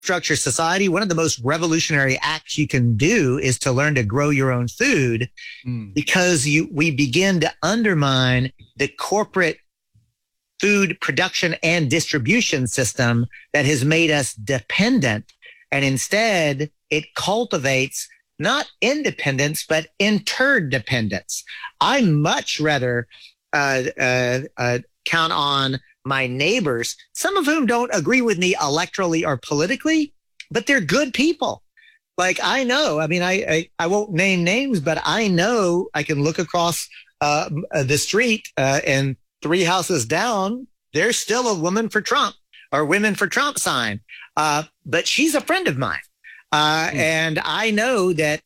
structure society, one of the most revolutionary acts you can do is to learn to grow your own food, because we begin to undermine the corporate food production and distribution system that has made us dependent. And instead, it cultivates not independence, but interdependence. I much rather count on my neighbors, some of whom don't agree with me electorally or politically, but they're good people. Like, I know, I mean, I won't name names, but I know I can look across the street and 3 houses down, there's still a woman for Trump or women for Trump sign. But she's a friend of mine. And I know that,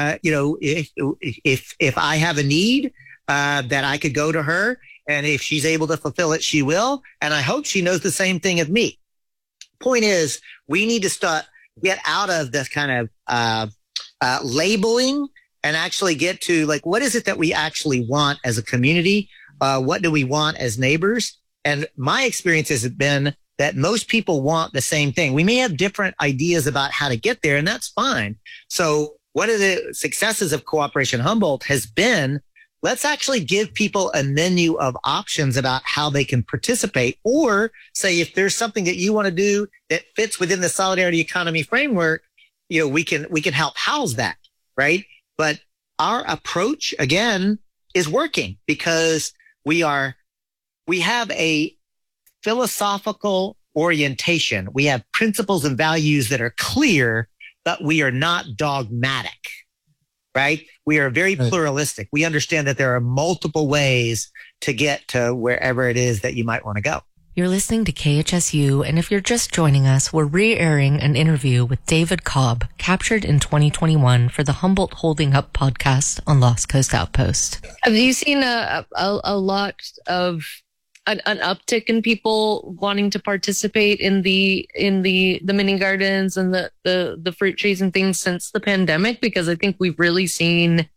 if I have a need, that I could go to her, and if she's able to fulfill it, she will. And I hope she knows the same thing of me. Point is, we need to get out of this kind of, labeling and actually get to, like, what is it that we actually want as a community? What do we want as neighbors? And my experience has been that most people want the same thing. We may have different ideas about how to get there, and that's fine. So one of the successes of Cooperation Humboldt has been, let's actually give people a menu of options about how they can participate, or say, if there's something that you want to do that fits within the solidarity economy framework, we can help house that, right? But our approach, again, is working because we have a philosophical orientation. We have principles and values that are clear, but we are not dogmatic, right? We are very pluralistic. We understand that there are multiple ways to get to wherever it is that you might want to go. You're listening to KHSU, and if you're just joining us, we're re-airing an interview with David Cobb, captured in 2021 for the Humboldt Holding Up podcast on Lost Coast Outpost. Have you seen a lot of an uptick in people wanting to participate in the mini gardens and the fruit trees and things since the pandemic? Because I think we've really seen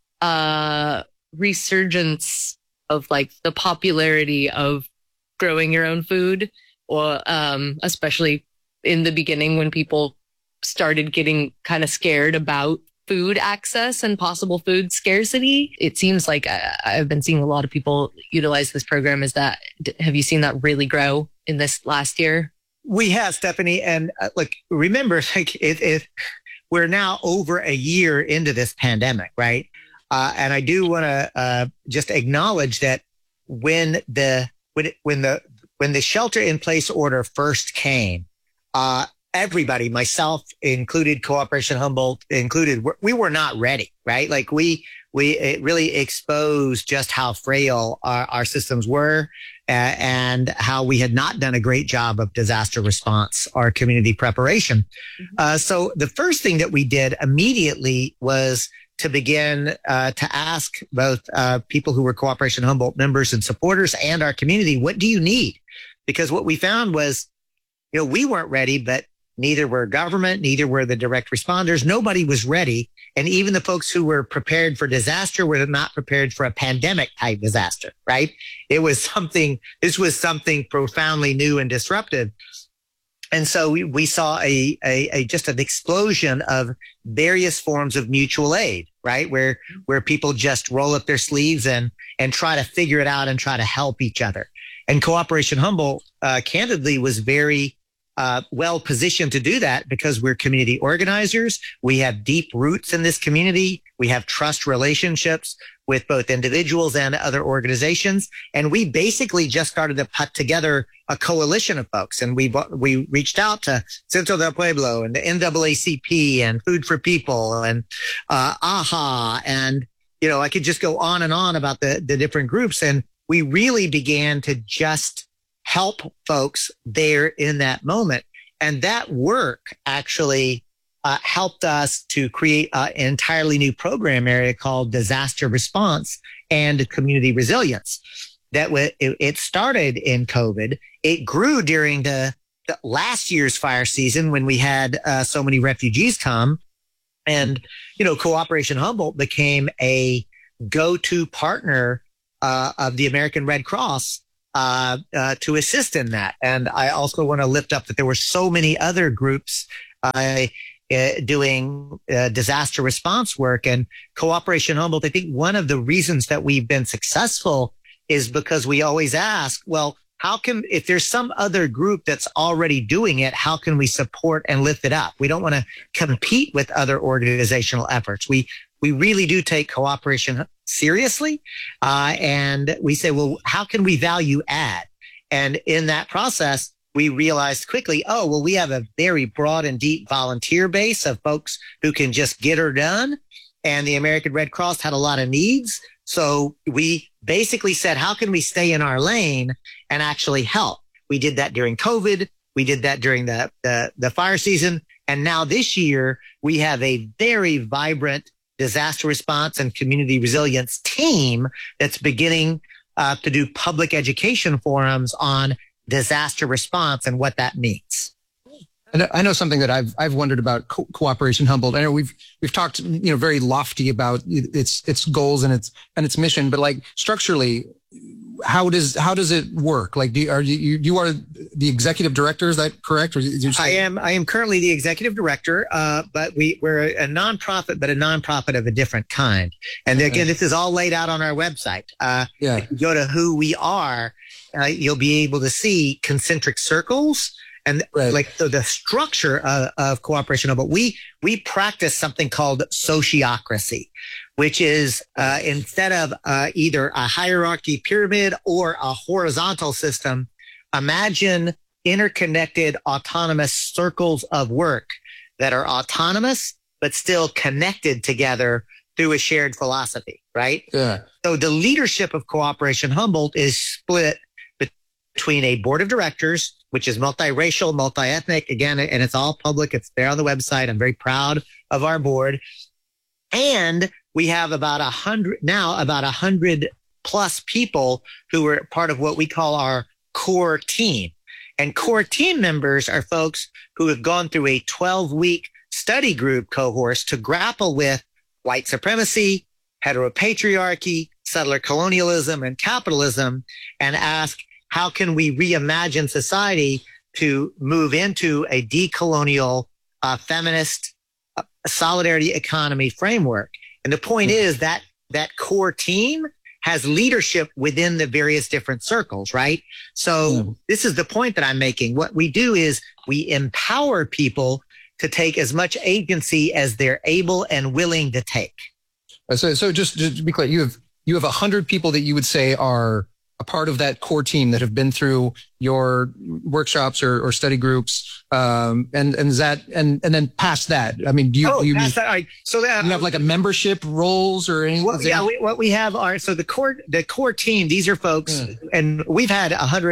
resurgence of, like, the popularity of growing your own food, or especially in the beginning when people started getting kind of scared about food access and possible food scarcity. It seems like I've been seeing a lot of people utilize this program. Have you seen that really grow in this last year? We have, Stephanie. And remember, we're now over a year into this pandemic, right? And I do want to just acknowledge that when the shelter in place order first came, everybody, myself included, Cooperation Humboldt included, we were not ready, right? Like it really exposed just how frail our systems were, and how we had not done a great job of disaster response or community preparation. So the first thing that we did immediately was to begin to ask both people who were Cooperation Humboldt members and supporters and our community, what do you need? Because what we found was, we weren't ready, but neither were government, neither were the direct responders. Nobody was ready. And even the folks who were prepared for disaster were not prepared for a pandemic type disaster, right? This was something profoundly new and disruptive. And so we saw just an explosion of various forms of mutual aid, right? Where people just roll up their sleeves and try to figure it out and try to help each other. And Cooperation Humboldt, candidly, was very well positioned to do that because we're community organizers. We have deep roots in this community. We have trust relationships with both individuals and other organizations. And we basically just started to put together a coalition of folks. And we reached out to Centro del Pueblo and the NAACP and Food for People and AHA. And, I could just go on and on about the different groups. And we really began to just help folks there in that moment. And that work actually helped us to create an entirely new program area called Disaster Response and Community Resilience. It started in COVID. It grew during the last year's fire season when we had so many refugees come. And, Cooperation Humboldt became a go-to partner of the American Red Cross to assist in that. And I also want to lift up that there were so many other groups doing disaster response work. And Cooperation Humboldt, I think one of the reasons that we've been successful is because we always ask, well, if there's some other group that's already doing it, how can we support and lift it up? We don't want to compete with other organizational efforts. We really do take cooperation seriously. And we say, well, how can we value add? And in that process, we realized quickly, we have a very broad and deep volunteer base of folks who can just get her done. And the American Red Cross had a lot of needs. So we basically said, how can we stay in our lane and actually help? We did that during COVID. We did that during the fire season. And now this year, we have a very vibrant disaster response and community resilience team that's beginning to do public education forums on disaster response and what that means. And I know something that I've wondered about Cooperation Humboldt. I know we've talked, very lofty about its goals and its mission, but like structurally, how does it work? Like, you are the executive director? Is that correct? Or I am currently the executive director, but we're a nonprofit, but a nonprofit of a different kind. And again, this is all laid out on our website. If you go to who we are, you'll be able to see concentric circles. And so the structure of Cooperation Humboldt, we practice something called sociocracy, which is instead of either a hierarchy pyramid or a horizontal system, imagine interconnected autonomous circles of work that are autonomous but still connected together through a shared philosophy, right? Yeah. So the leadership of Cooperation Humboldt is split between a board of directors, which is multiracial, multi-ethnic, again, and it's all public. It's there on the website. I'm very proud of our board. And we have about 100 plus people who are part of what we call our core team. And core team members are folks who have gone through a 12-week study group cohorts to grapple with white supremacy, heteropatriarchy, settler colonialism, and capitalism, and ask, how can we reimagine society to move into a decolonial, feminist, solidarity economy framework? And the point is that core team has leadership within the various different circles, right? So this is the point that I'm making. What we do is we empower people to take as much agency as they're able and willing to take. So just to be clear, you have 100 people that you would say are a part of that core team that have been through your workshops or study groups, and then past that. I mean, do you past that, right. So that, you have like a membership roles or anything? What we have are, so the core team. These are folks, and we've had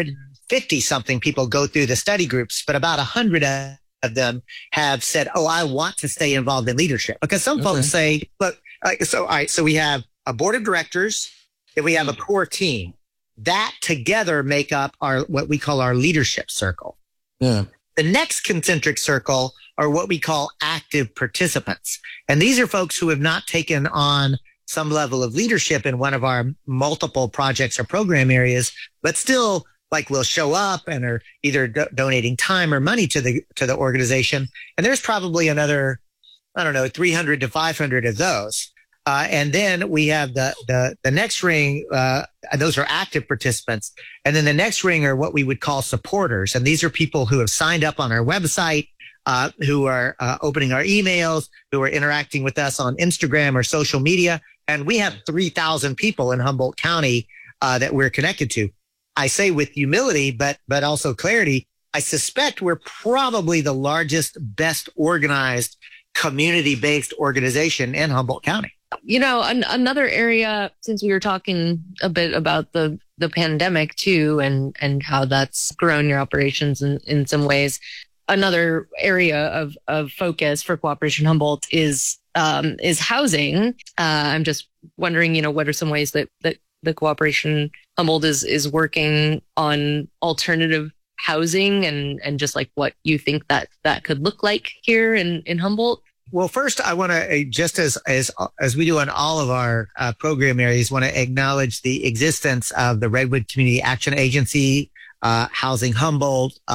150 something people go through the study groups, but about 100 of them have said, I want to stay involved in leadership, because some folks say, look, all right, so we have a board of directors, and we have a core team. That together make up what we call our leadership circle. Yeah. The next concentric circle are what we call active participants. And these are folks who have not taken on some level of leadership in one of our multiple projects or program areas, but still will show up and are either donating time or money to the organization. And there's probably another, 300 to 500 of those. And then we have the next ring. Those are active participants. And then the next ring are what we would call supporters. And these are people who have signed up on our website, who are opening our emails, who are interacting with us on Instagram or social media. And we have 3,000 people in Humboldt County that we're connected to. I say with humility, but also clarity, I suspect we're probably the largest, best organized, community-based organization in Humboldt County. Another area, since we were talking a bit about the pandemic too, and how that's grown your operations in some ways, another area of focus for Cooperation Humboldt is housing. I'm just wondering, what are some ways that the Cooperation Humboldt is working on alternative housing and just like what you think that could look like here in Humboldt? Well, first, I want to, just as we do on all of our program areas, want to acknowledge the existence of the Redwood Community Action Agency, Housing Humboldt,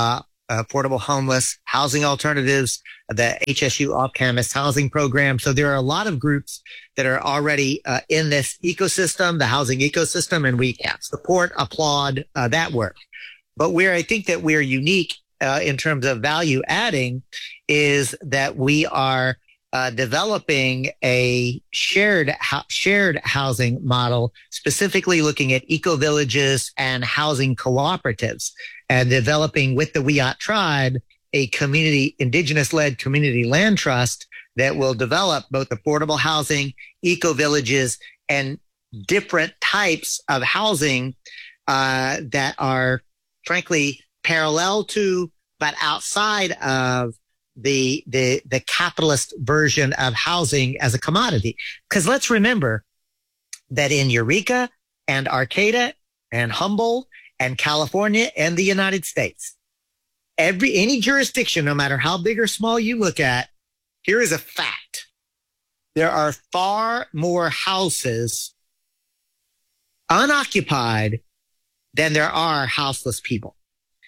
affordable homeless housing alternatives, the HSU off-campus housing program. So there are a lot of groups that are already in this ecosystem, the housing ecosystem, and we support, applaud that work. But where I think that we're unique in terms of value adding is that we are developing a shared housing model, specifically looking at eco villages and housing cooperatives, and developing with the Wiyot tribe a indigenous-led community land trust that will develop both affordable housing, eco villages, and different types of housing that are, frankly, parallel to, but outside of the capitalist version of housing as a commodity. Because let's remember that in Eureka and Arcata and Humboldt and California and the United States, any jurisdiction, no matter how big or small you look at, here is a fact. There are far more houses unoccupied than there are houseless people.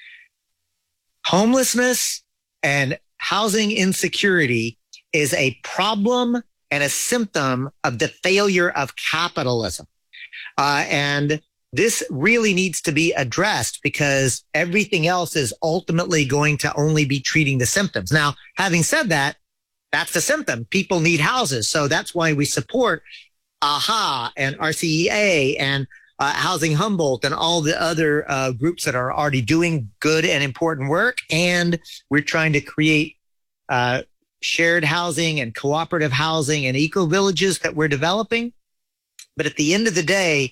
Homelessness and housing insecurity is a problem and a symptom of the failure of capitalism. And this really needs to be addressed because everything else is ultimately going to only be treating the symptoms. Now, having said that, that's the symptom. People need houses. So that's why we support AHA and RCEA and Housing Humboldt and all the other groups that are already doing good and important work. And we're trying to create shared housing and cooperative housing and eco villages that we're developing. But at the end of the day,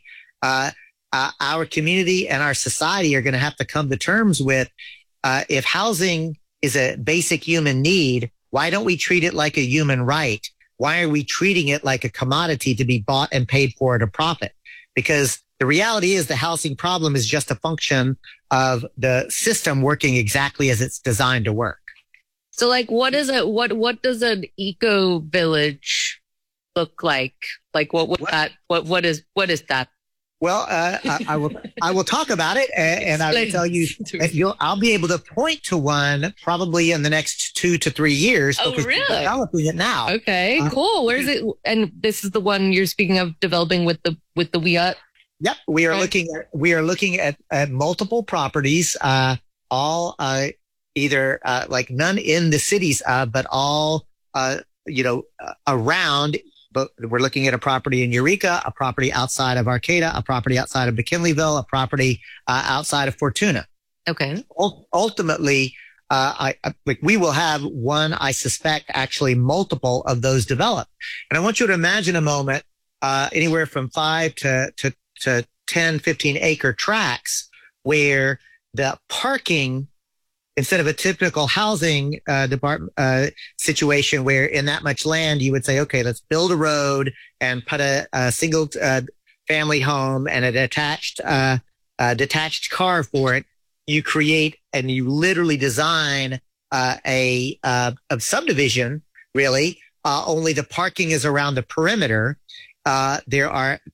our community and our society are going to have to come to terms with if housing is a basic human need, why don't we treat it like a human right? Why are we treating it like a commodity to be bought and paid for at a profit? Because the reality is the housing problem is just a function of the system working exactly as it's designed to work. So like, what does an eco village look like? Like what is that? Well, I will talk about it, and I will tell you. I'll be able to point to one probably in the next 2 to 3 years. Oh, really? We're developing it now. Okay, cool. Where is it? And this is the one you're speaking of developing with the Wiyot. Yep, we are looking at multiple properties, all either like none in the cities, but all around. But we're looking at a property in Eureka, a property outside of Arcata, a property outside of McKinleyville, a property outside of Fortuna. Okay. Ultimately, we will have one, I suspect, actually multiple of those developed. And I want you to imagine a moment, anywhere from 5 to 10, 15 acre tracts where the parking, instead of a typical housing department situation where in that much land you would say, okay, let's build a road and put a single family home and a detached car for it. You create and you literally design a subdivision, really. Only the parking is around the perimeter. There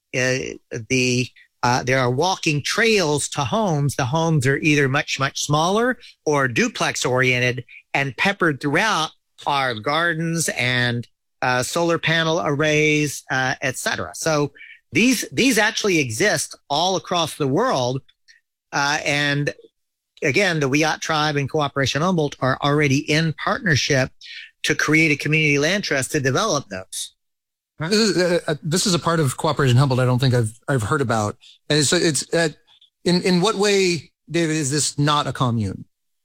are walking trails to homes. The homes are either much, much smaller or duplex oriented, and peppered throughout are gardens and solar panel arrays, etc. So these actually exist all across the world. And again, the Wiyot tribe and Cooperation Humboldt are already in partnership to create a community land trust to develop those. This is a part of Cooperation Humboldt I don't think I've heard about. And so it's in what way, David, is this not a commune?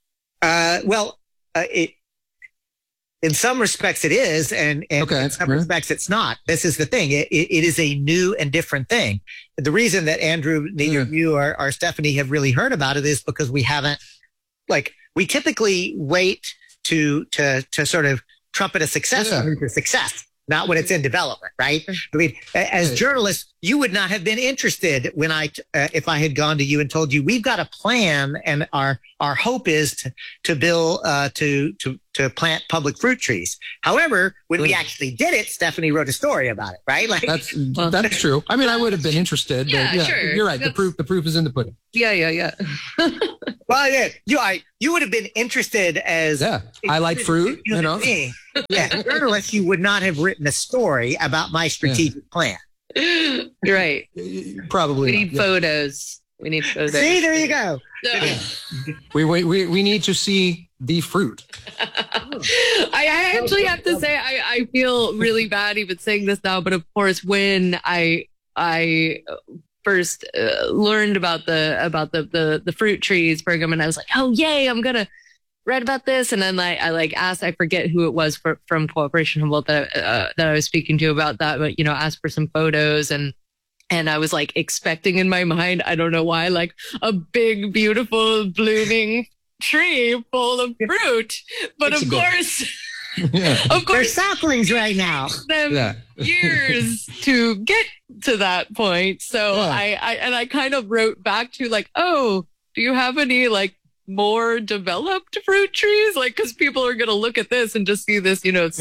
In some respects it is, and in some respects it's not. This is the thing. It is a new and different thing. The reason that Andrew, neither of you or Stephanie have really heard about it is because we haven't, we typically wait to sort of trumpet a success for success. Not when it's in development, right? I mean, as journalists, you would not have been interested when if I had gone to you and told you we've got a plan, and our hope is to build to to plant public fruit trees. However, when we actually did it, Stephanie wrote a story about it, right? Like that's true. I mean, I would have been interested, but sure. You're right. The proof is in the pudding. Yeah. Well, yeah, you would have been interested as I like fruit, you know. Yeah, journalist, you would not have written a story about my strategic plan. You're right. Probably. We need photos. We need photos. See, there you go. We need to see the fruit. I actually have to say I feel really bad even saying this now, but of course when I first learned about the fruit trees program, and I was like, oh yay, I'm gonna read about this, and then I asked, I forget who it was from Cooperation Humboldt that I was speaking to about that, but asked for some photos, and I was like expecting in my mind, I don't know why, like a big, beautiful, blooming tree full of fruit. But of course, they're saplings right now. Them years to get to that point. So I kind of wrote back to like, oh, do you have any like more developed fruit trees? Like, because people are going to look at this and just see this,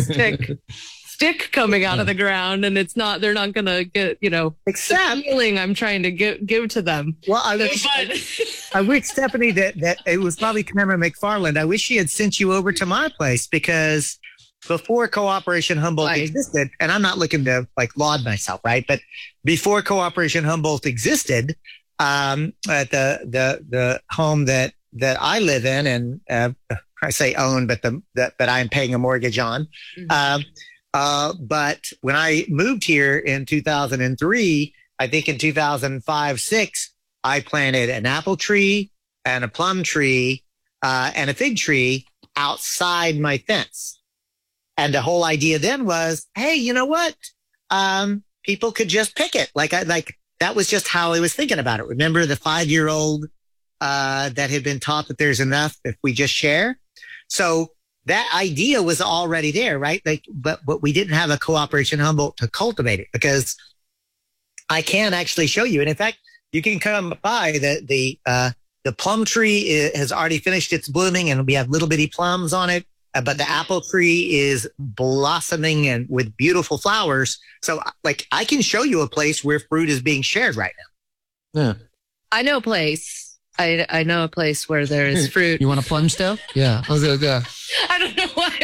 stick coming out of the ground, and they're not going to get, except the feeling I'm trying to give to them. Well, I wish Stephanie that it was probably Cameron McFarland. I wish she had sent you over to my place, because before Cooperation Humboldt existed, and I'm not looking to like laud myself, right? But before Cooperation Humboldt existed, at the home that I live in, and I say own, but that I'm paying a mortgage on. Mm-hmm. But when I moved here in 2003, I think in 2005-06, I planted an apple tree and a plum tree, and a fig tree outside my fence. And the whole idea then was, hey, you know what? People could just pick it. Like that was just how I was thinking about it. Remember the 5-year-old, that had been taught that there's enough if we just share. So that idea was already there, right? But we didn't have a Cooperation Humboldt to cultivate it, because I can actually show you. And in fact, you can come by the plum tree has already finished its blooming, and we have little bitty plums on it. But the apple tree is blossoming and with beautiful flowers. So like, I can show you a place where fruit is being shared right now. Yeah. I know a place. I know a place where there is fruit. You want a plunge still? Yeah. I don't know why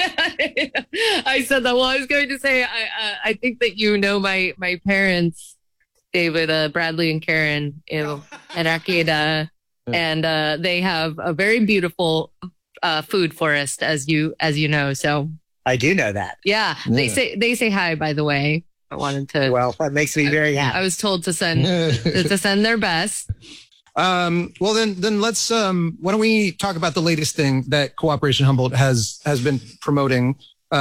I said that. Well, I was going to say, I think that my parents, David, Bradley and Karen, at Arcata, and they have a very beautiful food forest, as you know. So I do know that. Yeah. They say hi, by the way. I wanted to. Well, that makes me very happy. I was told to send their best. Well, then let's, why don't we talk about the latest thing that Cooperation Humboldt has been promoting, we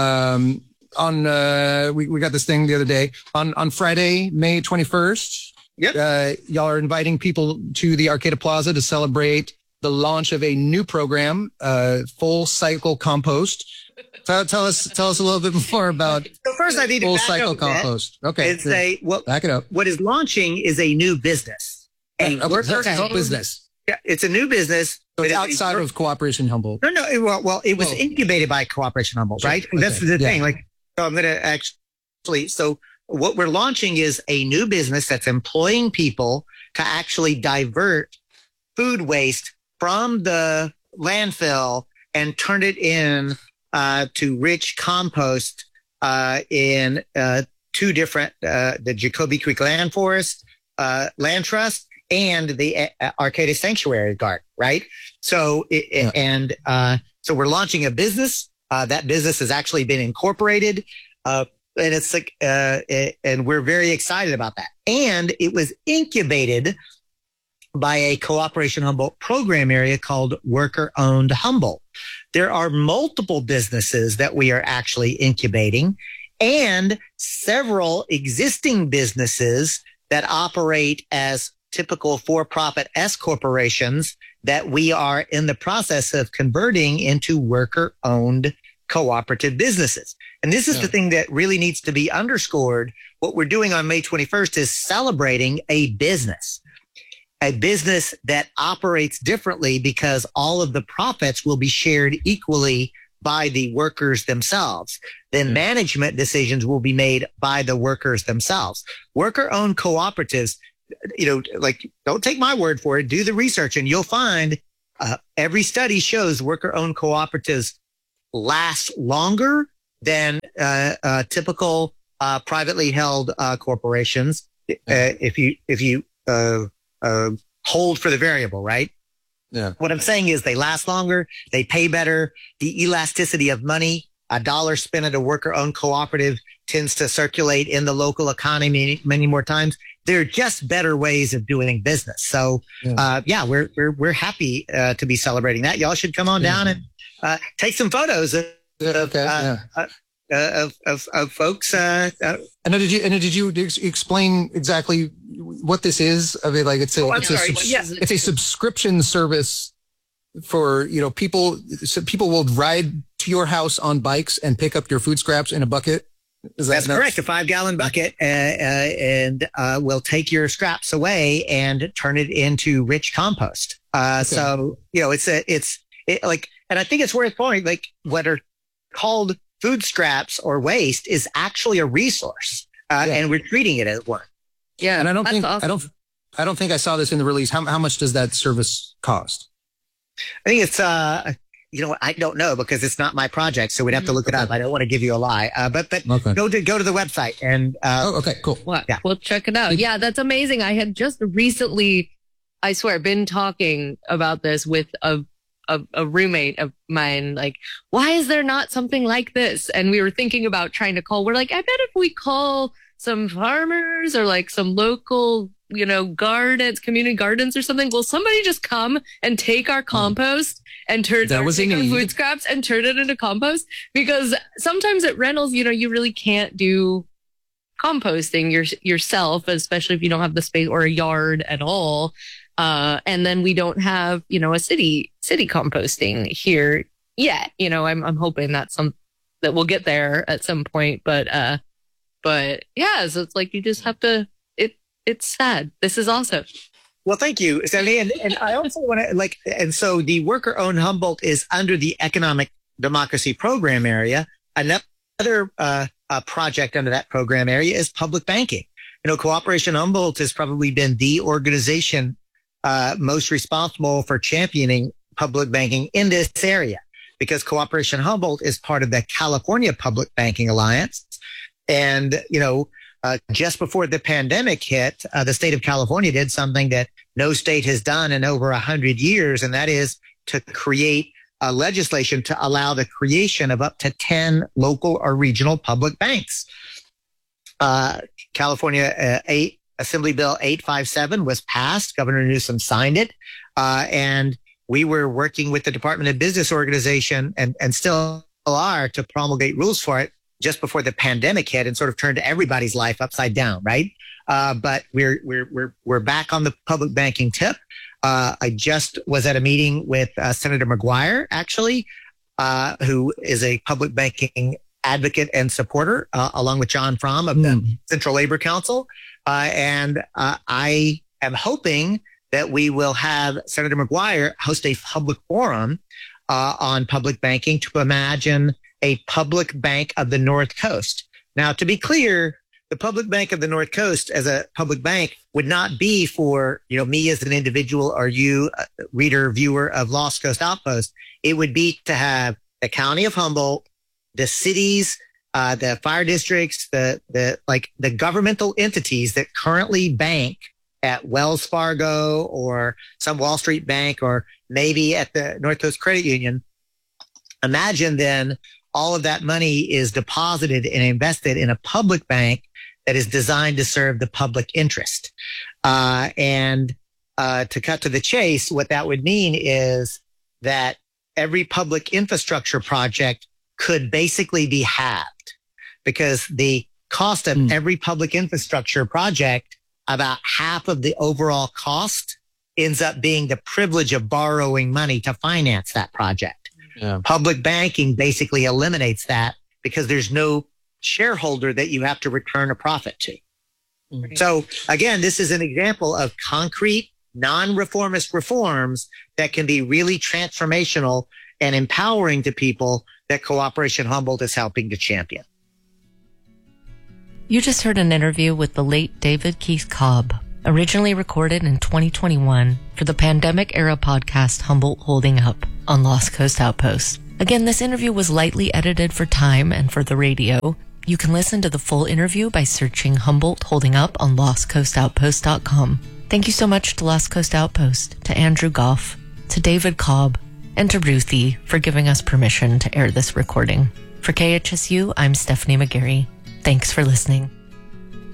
got this thing the other day on Friday, May 21st. Yep. Y'all are inviting people to the Arcata Plaza to celebrate the launch of a new program, Full Cycle Compost. Tell us a little bit more about so first I need Full to Cycle Compost. Okay. Back it up. What is launching is a new business. Business. Yeah, it's a new business. So it's outside of Cooperation Humboldt. No. Well, it was incubated by Cooperation Humboldt, right? Okay. That's the thing. Like, so I'm going to actually. So what we're launching is a new business that's employing people to actually divert food waste from the landfill and turn it in to rich compost in two different the Jacoby Creek Land Forest Land Trust and the Arcata Sanctuary Garden, right? So so we're launching a business. That business has actually been incorporated, and it's like and we're very excited about that. And it was incubated by a Cooperation Humboldt program area called Worker Owned Humboldt. There are multiple businesses that we are actually incubating, and several existing businesses that operate as typical for-profit S corporations that we are in the process of converting into worker-owned cooperative businesses. And this is the thing that really needs to be underscored. What we're doing on May 21st is celebrating a business that operates differently because all of the profits will be shared equally by the workers themselves. Then management decisions will be made by the workers themselves. Worker-owned cooperatives, don't take my word for it. Do the research, and you'll find every study shows worker-owned cooperatives last longer than typical privately held corporations. If you hold for the variable, right? Yeah. What I'm saying is they last longer, they pay better. The elasticity of money, a dollar spent at a worker-owned cooperative tends to circulate in the local economy many more times. They're just better ways of doing business. So, we're happy to be celebrating that. Y'all should come on down and take some photos of folks. And did you explain exactly what this is? I mean, like it's a subscription service for, people. So people will ride to your house on bikes and pick up your food scraps in a bucket. That's correct. A 5-gallon bucket, and will take your scraps away and turn it into rich compost. So, and I think it's worth pointing, like what are called food scraps or waste is actually a resource, and we're treating it as one. Yeah, and awesome. I don't think I saw this in the release. How much does that service cost? I think it's I don't know because it's not my project, so we'd have to look it up. I don't want to give you a lie, but go to the website and okay, cool. Well, we'll check it out. Yeah, that's amazing. I had just recently, I swear, been talking about this with a roommate of mine, like, why is there not something like this? And we were thinking about trying to call. We're like, I bet if we call some farmers or like some local, gardens, community gardens or something, will somebody just come and take our compost and take our food scraps and turn it into compost? Because sometimes at rentals, you really can't do composting yourself, especially if you don't have the space or a yard at all. And then we don't have, a city composting here yet. I'm hoping that we'll get there at some point, but yeah, so it's like, you just have to, it's sad. This is awesome. Well, thank you, Sandy. And I also want to and so the worker-owned Humboldt is under the Economic Democracy Program area. Another project under that program area is public banking. Cooperation Humboldt has probably been the organization most responsible for championing public banking in this area, because Cooperation Humboldt is part of the California Public Banking Alliance. And, just before the pandemic hit, the state of California did something that no state has done in over 100 years, and that is to create legislation to allow the creation of up to 10 local or regional public banks. California Assembly Bill 857 was passed. Governor Newsom signed it. And we were working with the Department of Business Organization and still are to promulgate rules for it just before the pandemic hit and sort of turned everybody's life upside down, right? But we're back on the public banking tip. I just was at a meeting with Senator McGuire, actually, who is a public banking advocate and supporter, along with John Fromm of the Central Labor Council. And I am hoping that we will have Senator McGuire host a public forum on public banking to imagine a public bank of the North Coast. Now, to be clear, the Public Bank of the North Coast as a public bank would not be for, me as an individual or you, reader, viewer of Lost Coast Outpost. It would be to have the county of Humboldt, the cities, the fire districts, the governmental entities that currently bank at Wells Fargo or some Wall Street bank or maybe at the North Coast Credit Union. Imagine then all of that money is deposited and invested in a public bank that is designed to serve the public interest. And to cut to the chase, what that would mean is that every public infrastructure project could basically be halved, because the cost of every public infrastructure project, about half of the overall cost, ends up being the privilege of borrowing money to finance that project. Yeah. Public banking basically eliminates that because there's no shareholder that you have to return a profit to. Mm-hmm. So again, this is an example of concrete, non-reformist reforms that can be really transformational and empowering to people that Cooperation Humboldt is helping to champion. You just heard an interview with the late David Keith Cobb, originally recorded in 2021 for the pandemic era podcast Humboldt Holding Up on Lost Coast Outpost. Again, this interview was lightly edited for time and for the radio. You can listen to the full interview by searching Humboldt Holding Up on lostcoastoutpost.com. Thank you so much to Lost Coast Outpost, to Andrew Goff, to David Cobb, and to Ruthie for giving us permission to air this recording. For KHSU, I'm Stephanie McGarry. Thanks for listening.